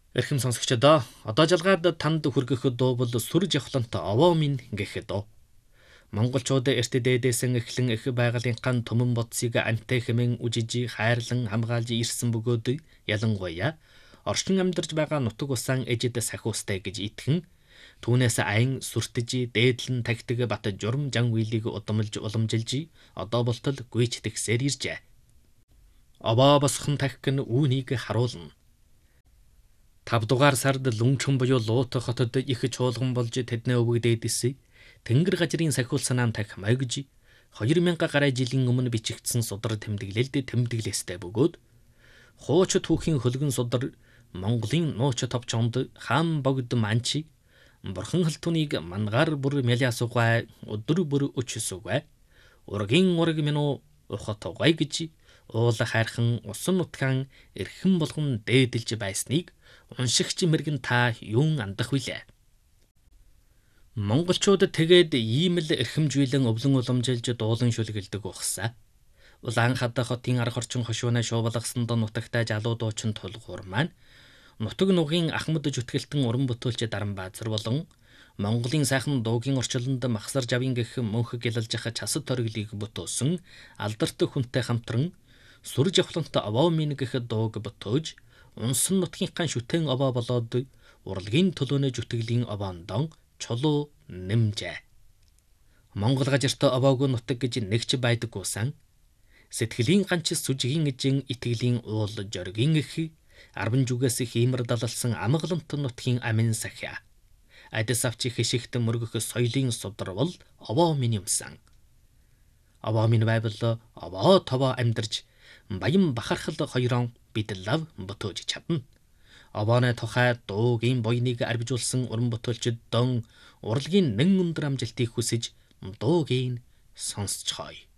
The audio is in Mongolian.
Эрхэм сонсогчдоо одоо жалгаад танд хүргэх дуу бол сүр жавхлант овоо минь гэх дуу. Монголчууд эрт дээдээсэн эхлэн их байгалийнхаа төмөн бодсыг амтай хэмээн үжиж хайрлан хамгаалж ирсэн бөгөөд ялангуяа орчин амьдарч байгаа нутаг усаан эжид сахиустай гэж итгэн түүнээс айн сүртэж дээдлэн тагтаг бат журам жан үйлийг удамлж уламжилж одоо болтол гүйцэтгсээр иржээ. Овоо босхон тахик нь үүнийг харуулна. 5 дугаар сард Лүнчэн буюу Луут хотод их чуулган болж тэднээ өвгдөөдсөн Тэнгэр газрын сахиулсанаа тах могж 2000 гаруй жилийн өмнө бичигдсэн судар тэмдэглэлд тэмдэглэстэй бөгөөд хууч түүхийн хөлгөн судар Монголын нууч товчонд хаан богд манчи бурхан халтуныг мангаар бүр мэлясугай өдөр бүр өчсүгай ургийн ураг минь ухатгай гэж уул хайрхан усан нутгаан эрхэм болгон дээдэлж байсныг уншигч мэргэн та юун андах вүлээ. Монголчууд тэгээд ийм л эрхэмжүүлэн өвлөн уламжилж дуулан шүлгэлдэг ухсаа. Улаан хадаа хотын арга орчин хошууна шуувалгасан нутагтай жалуу дуучин тулгуур маань нутаг нугийн ахмад зүтгэлтэн уран бүтээлч Даран Баазар болон Монголын сайхан дуугийн орчлонд махсар жавын гэх мөнх гялалжих часад ториглыг бүтөөсөн алдарт хүнтэй хамтран сүр жавхлант овоо минь гэх дууг бүтөөж унсан нутгийнхаа шүтэн овоо болоод урлагийн төлөөнөө зүтгэлийн овоондон чулуу нэмжээ. Монгол газарт овоог нутаг гэж нэгч байдаггүйсэн сэтгэлийн ганч сүжгийн эжин итгэлийн уул жоргийн их 10 жүгээс хиймэр далалсан амгалант нутгийн амин сахиа. Адис авч хишигт мөргөх соёлын судрал овоо минь юмсан. Овоо минь байвал овоо товоо амьдарч баян бахархал хоёрон бид лав бүтөөж чадна. Овооны тухай дуугийн буйныг арбижуулсан уран бүтээлчд дон урлагийн нэн өндөр амжилтыг хүсэж дуугийн сонсцгоё.